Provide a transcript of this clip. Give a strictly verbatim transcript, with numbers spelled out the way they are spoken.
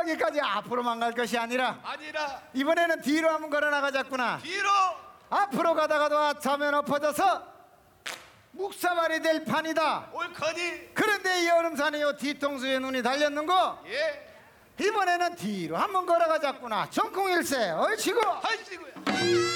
여기까지 앞으로만 갈 것이 아니라 아니라 이번에는 뒤로 한번 걸어 나가자꾸나. 뒤로. 앞으로 가다가도 아차면 엎어져서 묵사발이 될 판이다. 옳거니. 그런데 이 얼음산에 요 뒤통수에 눈이 달렸는거 예. 이번에는 뒤로 한번 걸어가자꾸나. 정콩일세 얼치고 하시고요.